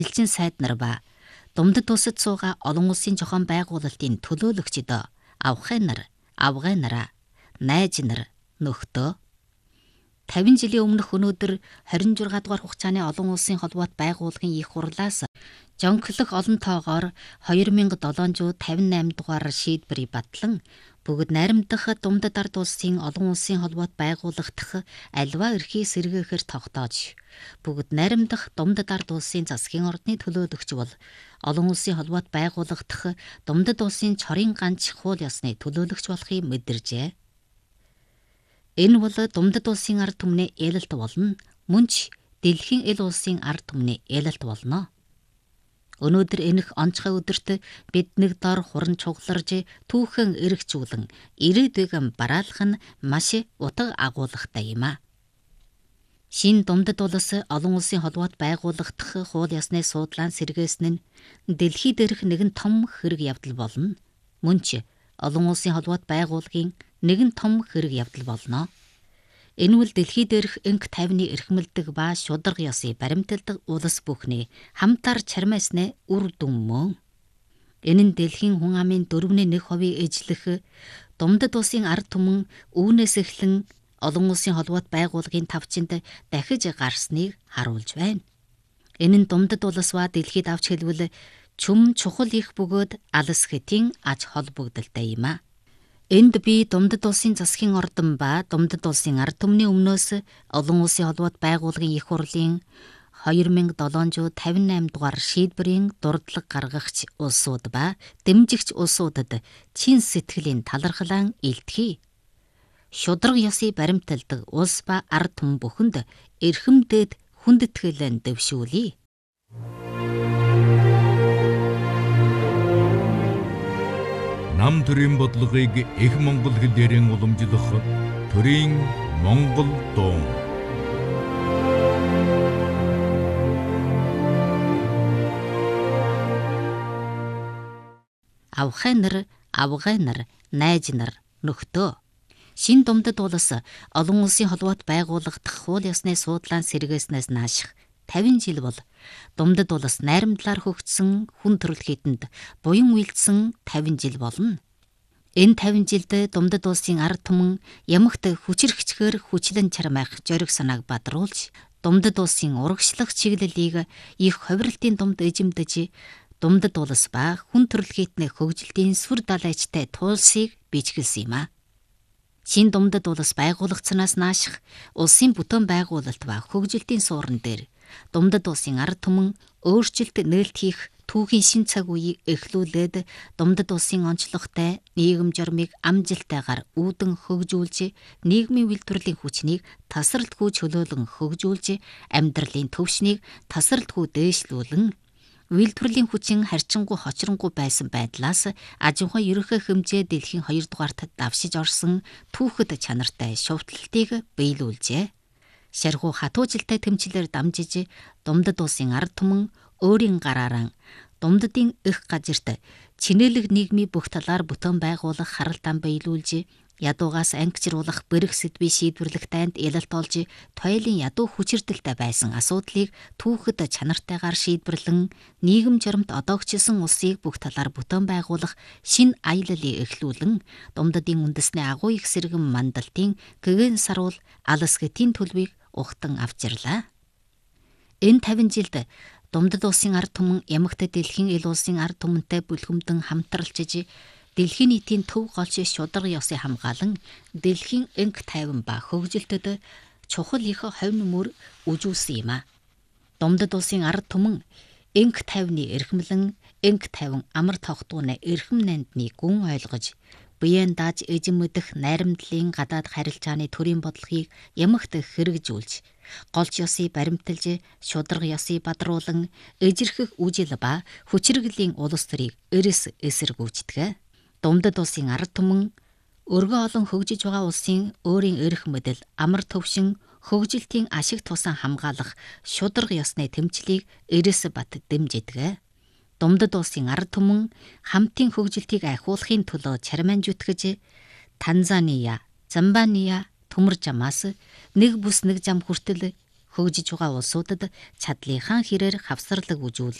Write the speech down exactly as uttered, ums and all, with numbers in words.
элчин сайд нар ба Думдад улсад суугаа олон улсын зохион байгуулалтын төлөөлөгчд, авхай нар, авгай нараа, найз нар, нөхдөө тавин жилийн өмнөх өнөөдөр хорин жургаан дугаар хугацааны олон улсын холбоот байгууллагын их хурлаас жонглох олон тоогоор хоёр мянга долоон зуун тавин найман дугаар шийдвэрийг батлан бүгд найрамдах Думдад ард улсын олон улсын холбоот байгуулагдах альва эрхийг сэргээхээр тогтоож, бүгд найрамдах Думдад ард улсын засгийн ордны төлөөлөгч бол олон улсын холбоот байгуулагдах Думдад улсын чорын ганц хууль ёсны төлөөлөгч болохыг мэдэржээ. Энэ бол Думдад улсын ард түмний ээлэлт болно, мөн ч дэлхийн эл улсын ард түмний ээлэлт болно. Өнөөдөр энэх онцгой өдөрт бид нэг дор хуран чугларж түүхэн эргцүүлэн ирээдүйг бараалах нь маш утга агуулгатай юм а. Шин Думдад улс олон улсын холбоот байгуулагдах хууль ёсны суудлаан сэргээсэн нь дэлхий дээрх нэгэн том хэрэг явдал болно. Мөн ч олон улсын холбоот байгууллагын нэгэн том хэрэг явдал болно. Энэ бол дэлхий дээрх энх тайвны эрхмэлдэг ба шударга ёсыг баримталдаг улс бүхний хамтаар чармайсны үр дүн мөн. Энэ нь дэлхийн хүн амын дөрвний нэг хувийг эзлэх Думдад улсын ард түмэн үүнээс эхлэн олон улсын холбоот байгууллагын тавчинд дахиж гарсныг харуулж байна. Энэ нь Думдад улс ба дэлхийд авч хэлбэл чүм чухал их бөгөөд алс хэтийн аж холбогдолтой юм а. Энд би Думдад улсын засгийн ордон ба Думдад улсын ард түмний өмнөөс олон улсын холбоот байгууллагын их хурлын хоёр мянга долоон зуун тавин найман дугаар шийдвэрийн дурдлага гаргагч улсууд ба дэмжигч улсуудад чин сэтгэлийн талархлаа илтгэе. Шударга ёсыг баримталдаг улс ба ард түмэн бүхэнд эрхэмдээд хүндэтгэл дэвшүүлье. Нам төрийн бодлогыг их монгол хэлээрэн уламжлах төрийн монгол дуу. Авхай нар, авгай нар, найз нар, нөхдөө. Шин Думдад улс олон улсын холбоот байгуулагдах хууль ёсны суудлаан сэргээснээс нааших тавин жил бол Думдад улс найрамдлаар хөгжсөн хүн төрөл хэдэнд буян үйлдсэн тавин жил болно. Энэ тавин жилд Думдад улсын ард түмэн ямагт хүчрхчгээр хүчлэн чармайх зориг санааг бадруулж, Думдад улсын урагшлах чиглэлийг их ховиралтын думд эзэмдэж, Думдад улс ба хүн төрөл хэдний хөгжилтийн сүр далайчтай туулсыг бичгэлсэн юм а. Шин Думдад улс байгуулагдсанаас нааших улсын бүтээн байгуулалт ба хөгжилтийн суурин дээр Думдад улсын ард түмэн өөрчлөлт нээлт хийх түүхийн шин цаг үеийг эхлүүлээд Думдад улсын онцлогтой нийгэм журмыг амжилттайгаар үүдэн хөгжүүлж, нийгмийн үйлдвэрлэлийн хүчнийг тасралтгүй чөлөөлөн хөгжүүлж, амьдралын төвшнийг тасралтгүй дээшлүүлэн, үйлдвэрлэлийн хүчин харьцангуй хочронгуй байсан байдлаас ажинхой ерөнхий хэмжээ дэлхийн хоёрдугаарт давшиж орсон түүхэд чанартай шувталтыг биелүүлжээ. Шаргуу хатуужилтай тэмцлэр дамжиж Думдад улсын ард түмэн өөрийн гараараа Думдадын их газарт чинээлэг нийгмийн бүх талаар бүтээн байгуулах харалтаан биелүүлж, ядуугаас ангичруулах бэрх сэдвийг шийдвэрлэх тайнд ялалт олж, тойлын ядуу хүчирдэлтэй байсан асуудлыг түүхэд чанартайгаар шийдвэрлэн, нийгэм журамт одоогчилсан улсыг бүх талаар бүтээн байгуулах шин аяллыг эхлүүлэн, Думдадын үндэсний агуу их сэргэн мандалтын гэгэн саруул алс гэтийн төлөвийг ухтан авчирлаа. Энэ тавин жилд Думдад улсын ард түмэн ямагт дэлхийн эл улсын ард түмэнтэй бүлгэмдэн хамтралчиж, дэлхийн нийтийн төв голч шударга ёсыг хамгаалan дэлхийн энх тайван ба хөгжилтөд чухал их ховь нөмөр үжүүлсэн юм а. Думдад улсын ард түмэн энх тайвны эрхмлэн, энх тайван амар тогтууны эрхэм нандны гүн ойлгож, биеэн дааж эзэмдэх найрамдлын гадаад харилцааны төрийн бодлогыг ямагт хэрэгжүүлж, голч ёсыг баримталж, шударга ёсыг бадруулан, эжирхэх үжил ба хүчиргэлийн улс төрийг эрэс эсэргүүцдэг. Думдад улсын ард түмэн өргөө олон хөгжиж байгаа улсын өөрийн эрх мэдэл, амар төвшин, хөгжилтийн ашиг тусан хамгаалах шударга ёсны тэмцлийг эрэс бат дэмждэг. Думдад улсын ард түмэн хамтын хөгжилтийг ахиулахын төлөө чармайн зүтгэж, Танзания, Замбания, төмөр жамаас нэг бүс нэг зам хүртэл хөгжиж байгаа улсуудад чадлынхаа хэрээр хавсарлаг үзүүл